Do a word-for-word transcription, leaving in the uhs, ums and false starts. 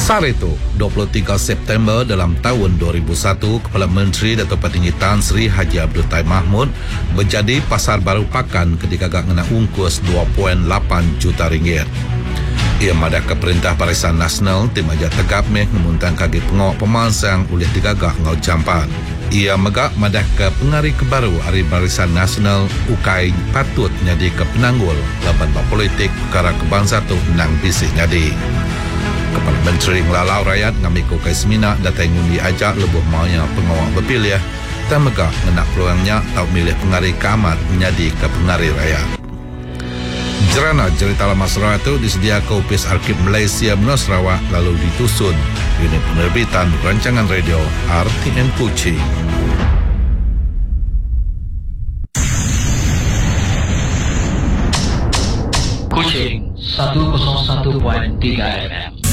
Sar itu, dua puluh tiga September dalam tahun dua ribu satu, Kepala Menteri Datuk Patinggi Tan Sri Haji Abdul Taib Mahmud berjadi pasar baru pakan ketika agak kena ungkus dua perpuluhan lapan juta ringgit. Ia madah ke Perintah Barisan Nasional tim aja tegap meh memuntang kaki pengawak pemansang oleh digagah ngau jampan. Ia megak madah ke pengari kebaru Hari Barisan Nasional U K I patut nyadi ke penanggul laban politik perkara kebangsaan tu nang bisih nyadi. Kepala Menteri ngelalau rakyat ngamiku kai semina datai ngundi ajak lebuh maunya pengawak berpilih dan megak ngenak peluangnya tau milih pengari keamat menjadi ke pengari rakyat. Jerana cerita lama Sarawak itu disediakan Opis Arkib Malaysia Menua Sarawak lalu ditusun unit penerbitan rancangan radio R T N Kuching. Kuching seratus satu tiga F M.